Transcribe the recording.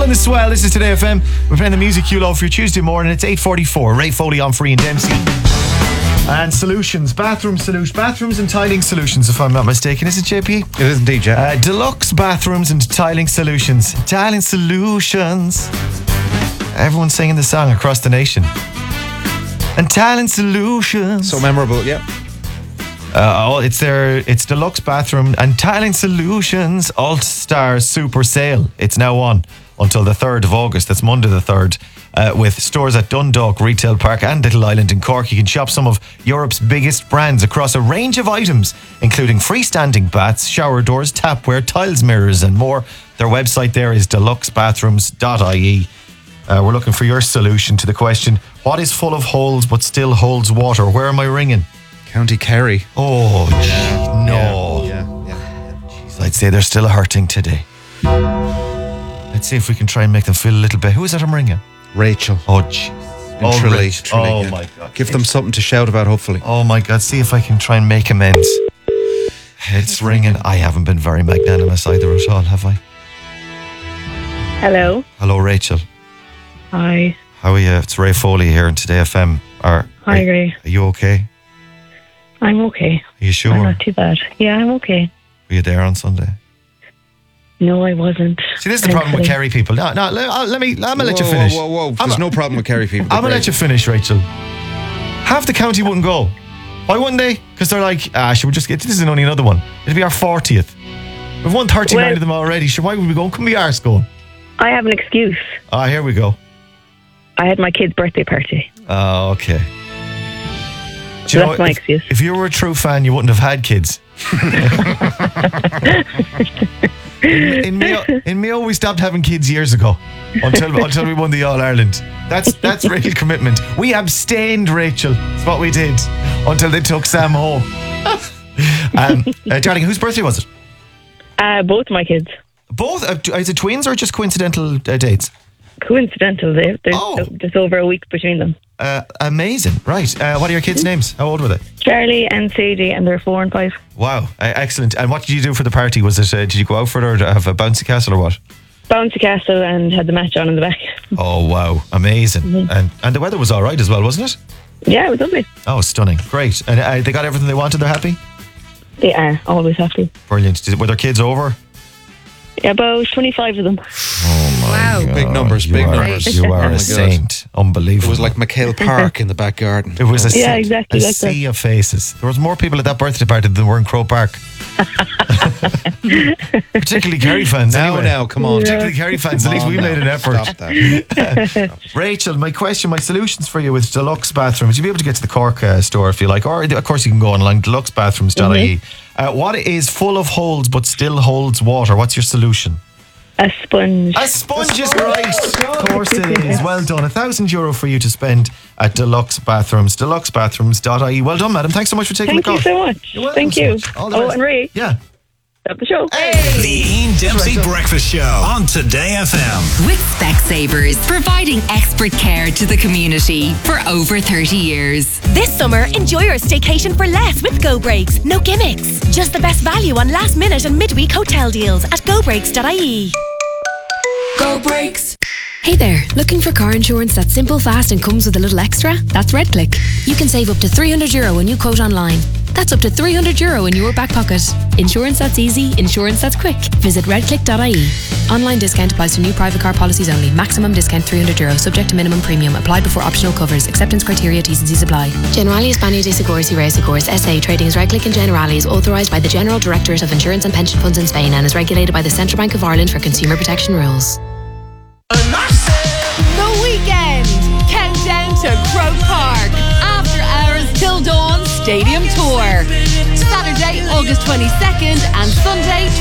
on the swell. This is Today FM. We're playing the music you love for your Tuesday morning. It's 8:44. Ray Foley on Free and Dempsey. And solutions, bathrooms and tiling solutions, if I'm not mistaken. Is it, JP? It is indeed, yeah. Deluxe bathrooms and tiling solutions. Tiling solutions. Everyone's singing the song across the nation. And tiling solutions. So memorable, yeah. It's Deluxe Bathroom and Tiling Solutions All-Star Super Sale. It's now on until the 3rd of August. That's Monday the 3rd. With stores at Dundalk Retail Park and Little Island in Cork. You can shop some of Europe's biggest brands across a range of items, including freestanding baths, shower doors, tapware, tiles, mirrors and more. Their website there is deluxebathrooms.ie. We're looking for your solution to the question, what is full of holes but still holds water? Where am I ringing? County Kerry. Oh, no. Yeah. Jeez, I'd say they're still hurting today. Let's see if we can try and make them feel a little bit. Who is that I'm ringing? Rachel. Oh, jeez. Tralee. Oh, Yeah. my God. Give them something to shout about, hopefully. Oh, my God. See if I can try and make amends. It's ringing. I haven't been very magnanimous either at all, have I? Hello. Hello, Rachel. Hi. How are you? It's Ray Foley here in Today FM. Hi, Ray. Are you okay? I'm okay. Are you sure? I'm not too bad. Yeah, I'm okay. Were you there on Sunday? No, I wasn't. See, this is the problem with Kerry people. No, I'm gonna let you finish. Whoa. There's no problem with Kerry people. I'm gonna let you finish, Rachel. Half the county wouldn't go. Why wouldn't they? Because they're like, should we just get, this is only another one. It'll be our 40th. We've won 39 of them already. Sure, why would we go? Couldn't be ours going. I have an excuse. Here we go. I had my kid's birthday party. Oh, okay. So that's my excuse. If you were a true fan, you wouldn't have had kids. In Mayo, we stopped having kids years ago until we won the All-Ireland. That's real commitment. We abstained, Rachel. That's what we did until they took Sam home. Darling, whose birthday was it? Both my kids. Both? Is it twins or just coincidental dates? Coincidental. There's just over a week between them. Amazing. Right. What are your kids' names? How old were they? Charlie and Sadie, and they're 4 and 5. Wow. Excellent. And what did you do for the party? Was it? Did you go out for it or have a bouncy castle or what? Bouncy castle and had the match on in the back. Oh, wow. Amazing. Mm-hmm. And the weather was all right as well, wasn't it? Yeah, it was lovely. Oh, stunning. Great. And they got everything they wanted? They're happy? They are. Always happy. Brilliant. Were their kids over? Yeah, about 25 of them. Oh my God. Big numbers. You are a saint. Unbelievable. It was like McHale Park in the back garden. It was a exactly like sea of faces. There was more people at that birthday party than were in Croke Park. Particularly Kerry fans. Now, come on. Particularly Kerry fans. At least we made an effort. Stop that. Rachel, my solutions for you with Deluxe Bathrooms. You'll be able to get to the Cork store if you like, or of course you can go online, deluxebathrooms.ie. What is full of holes but still holds water? What's your solution? A sponge. A sponge is right. Of course it is. Well done. €1,000 for you to spend at Deluxe Bathrooms. Deluxebathrooms.ie. Well done, madam. Thanks so much for taking the call. Thank you so much. Thank you. And Ray. Yeah. Stop the show. Hey. The Ian Dempsey Breakfast Show on Today FM. With Specsavers, providing expert care to the community for over 30 years. This summer, enjoy your staycation for less with Go Breaks. No gimmicks. Just the best value on last minute and midweek hotel deals at gobreaks.ie. Go Breaks. Hey there, looking for car insurance that's simple, fast and comes with a little extra? That's RedClick. You can save up to €300 when you quote online. That's up to €300 in your back pocket. Insurance that's easy, insurance that's quick. Visit redclick.ie. Online discount applies to new private car policies only. Maximum discount €300, subject to minimum premium. Applied before optional covers. Acceptance criteria, T's and C's apply. Generali España de Seguros y Reasegurs S.A. Trading as RedClick and Generali is authorised by the General Directorate of Insurance and Pension Funds in Spain and is regulated by the Central Bank of Ireland for consumer protection rules. The weekend. Countdown to Croke Park. After Hours Till Dawn Stadium Tour. Saturday, August 22nd and Sunday,